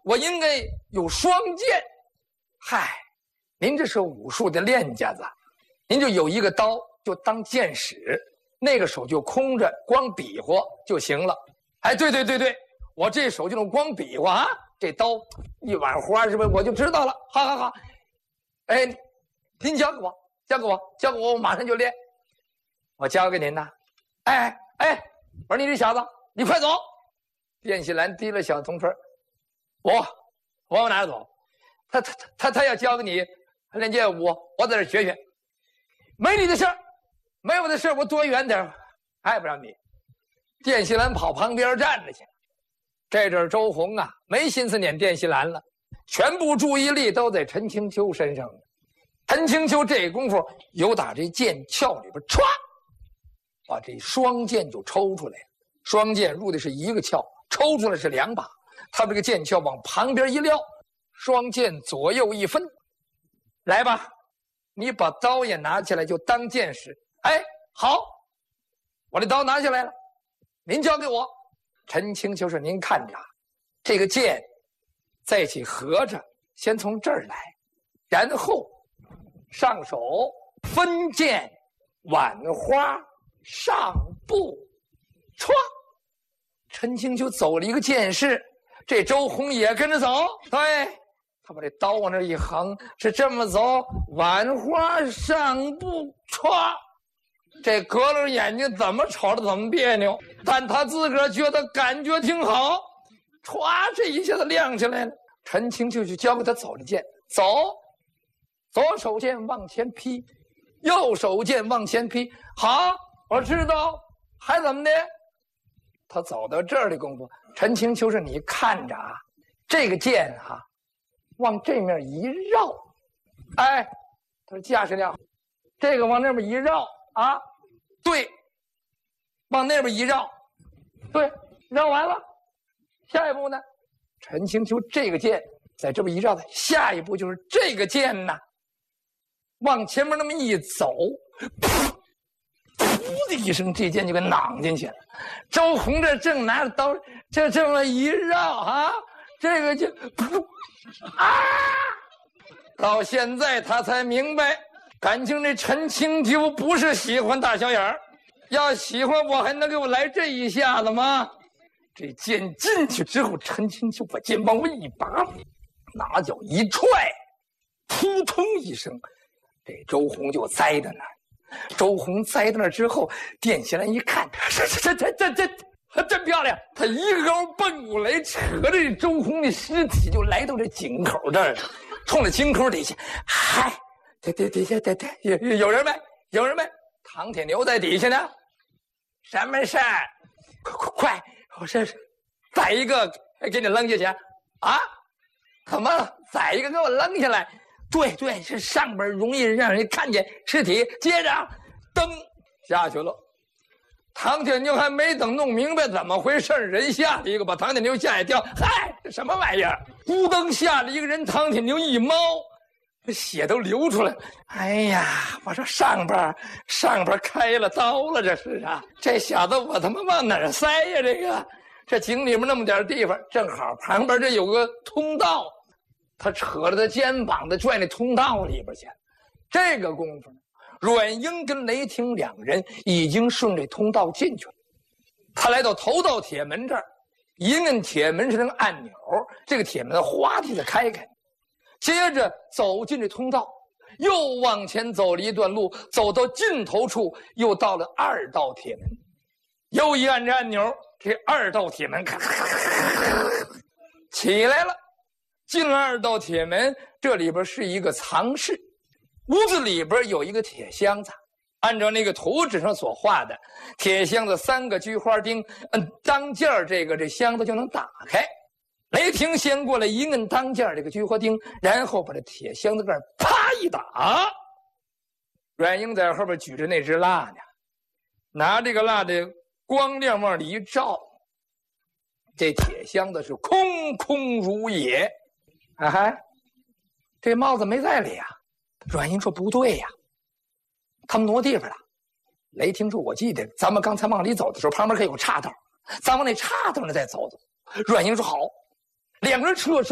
我应该有双剑。嗨，您这是武术的练家子，您就有一个刀就当剑使，那个手就空着，光比划就行了。哎，对，我这手就能光比划啊，这刀一碗花是不是我就知道了？好。哎，您教给我，我马上就练。我教给您呐。哎，我说你这小子，你快走！卞喜兰提了小铜锤，我往哪走？他要教给你练剑舞，我在这学学。没你的事儿，没我的事儿，我躲远点，还不让你。卞喜兰跑旁边站着去。这阵周红啊，没心思撵卞喜兰了，全部注意力都在陈清秋身上。陈清秋这功夫由打这剑鞘里边歘，把这双剑就抽出来了。双剑入的是一个鞘，抽出来是2把。他这个剑鞘往旁边一撂，双剑左右一分。来吧，你把刀也拿起来就当剑使。哎，好，我这刀拿下来了，您交给我。陈清秋说：“您看着，这个剑在一起合着，先从这儿来，然后上手分剑挽花上步歘。”陈清秋走了一个剑势，这周红也跟着走。对，他把这刀往那一横，是这么走，挽花上步歘。这隔着眼睛怎么瞅着怎么别扭，但他自个儿觉得感觉挺好，歘，这一下子亮起来了。陈清秋就教给他走这剑，走，左手剑往前劈，右手剑往前劈。好，我知道，还怎么的？他走到这儿的功夫，陈清秋说：“你看着啊，这个剑啊，往这面一绕，哎，他说架势量，这个往那边一绕啊，对，往那边一绕，对，绕完了，下一步呢？陈清秋这个剑在这边一绕的，下一步就是这个剑呐，往前面那么一走，噗的一声，这剑就给攮进去了。周红这正拿着刀，这么一绕啊，这个就啊，到现在他才明白，感情这陈清秋不是喜欢大小眼儿，要喜欢我还能给我来这一下子吗？这剑进去之后，陈清秋把剑往外一拔，拿脚一踹，扑通一声，这周红就栽在那儿。周红栽到那之后，卞喜兰一看，这真漂亮！他一个高蹦过来，扯着这周红的尸体就来到这井口这儿，冲着井口底下，嗨，底下有人没？有人没？唐铁牛在底下呢。什么事儿？快！我这宰一个给你扔下去啊？怎么宰一个给我扔下来？对，是上边容易让人看见尸体，接着蹬下去了。唐铁牛还没等弄明白怎么回事，人下了一个，把唐铁牛吓一跳。嗨，这什么玩意儿？咕噔下了一个人，唐铁牛一猫，血都流出来了。哎呀，我说上边开了刀了，这是啊！这小子我他妈往哪儿塞呀？这井里面那么点地方，正好旁边这有个通道。他扯着他肩膀的拽那通道里边去，这个功夫呢，阮英跟雷霆两人已经顺这通道进去了。他来到头道铁门这儿，一摁铁门是那个按钮，这个铁门哗地的开开，接着走进这通道，又往前走了一段路，走到尽头处，又到了2道铁门，又一按着按钮，这2道铁门咔咔咔咔起来了。进了2道铁门，这里边是一个藏室，屋子里边有一个铁箱子，按照那个图纸上所画的，铁箱子3个菊花钉，摁当间儿这箱子就能打开。雷霆先过来一摁当间儿这个菊花钉，然后把这铁箱子盖啪一打。阮英在后边举着那支蜡呢，拿这个蜡的光亮往里一照，这铁箱子是空空如也。啊哈，这帽子没在里啊！阮英说不对呀，他们挪地方了。雷霆说：“我记得咱们刚才往里走的时候，旁边可有岔道，咱往那岔道那再走走。”阮英说：“好。”2个人撤身。